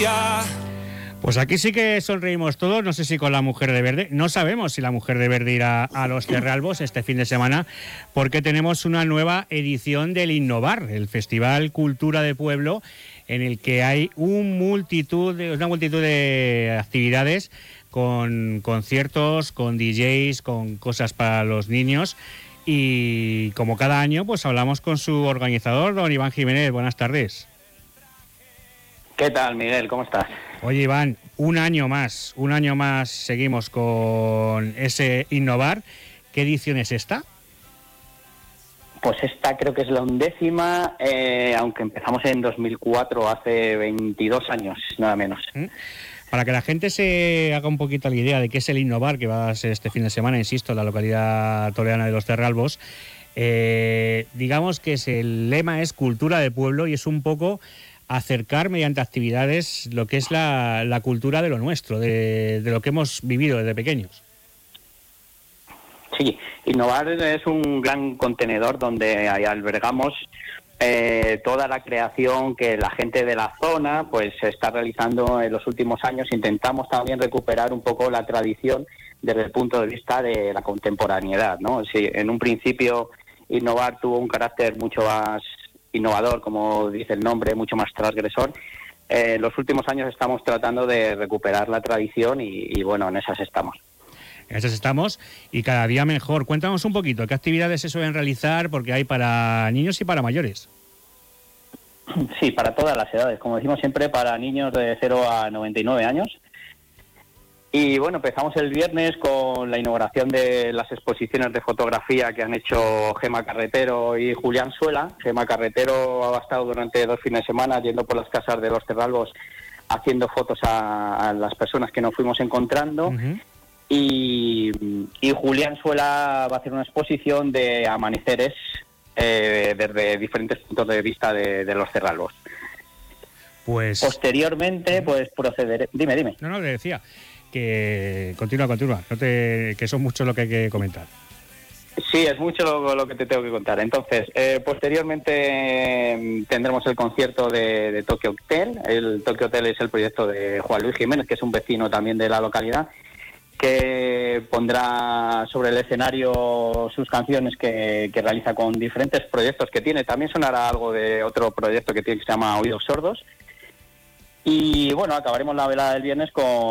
día. Pues aquí sí que sonreímos todos, no sé si con la Mujer de Verde, no sabemos si la Mujer de Verde irá a los Cerralbos este fin de semana, porque tenemos una nueva edición del Innovar, el Festival Cultura de Pueblo, en el que hay una multitud de actividades, con conciertos, con DJs, con cosas para los niños, y como cada año pues hablamos con su organizador, don Iván Jiménez. Buenas tardes. ¿Qué tal, Miguel? ¿Cómo estás? Oye, Iván, un año más seguimos con ese Innovar. ¿Qué edición es esta? Pues esta creo que es la 11ª, aunque empezamos en 2004, hace 22 años, nada menos. Para que la gente se haga un poquito la idea de qué es el Innovar, que va a ser este fin de semana, insisto, en la localidad toledana de Los Cerralbos, digamos que el lema es Cultura de Pueblo y es un poco acercar mediante actividades lo que es la cultura de lo nuestro, de lo que hemos vivido desde pequeños. Sí, Innovar es un gran contenedor donde albergamos toda la creación que la gente de la zona pues está realizando en los últimos años. Intentamos también recuperar un poco la tradición desde el punto de vista de la contemporaneidad, ¿no? Sí, en un principio Innovar tuvo un carácter mucho más innovador, como dice el nombre, mucho más transgresor. En los últimos años estamos tratando de recuperar la tradición y bueno, en esas estamos. En esas estamos y cada día mejor. Cuéntanos un poquito, ¿qué actividades se suelen realizar? Porque hay para niños y para mayores. Sí, para todas las edades, como decimos siempre, para niños de 0 a 99 años. Y bueno, empezamos el viernes con la inauguración de las exposiciones de fotografía que han hecho Gemma Carretero y Julián Suela. Gemma Carretero ha estado durante 2 fines de semana yendo por las casas de Los Cerralbos haciendo fotos a las personas que nos fuimos encontrando. Uh-huh. Y Julián Suela va a hacer una exposición de amaneceres desde diferentes puntos de vista de Los Cerralbos. Pues posteriormente, pues procederé. Dime. No, le decía que continúa, que son muchos lo que hay que comentar. Sí, es mucho lo que te tengo que contar. Entonces, posteriormente tendremos el concierto de Tokyo Hotel. El Tokyo Hotel es el proyecto de Juan Luis Jiménez, que es un vecino también de la localidad, que pondrá sobre el escenario sus canciones que realiza con diferentes proyectos que tiene. También sonará algo de otro proyecto que tiene que se llama Oídos Sordos. Y bueno, acabaremos la velada del viernes con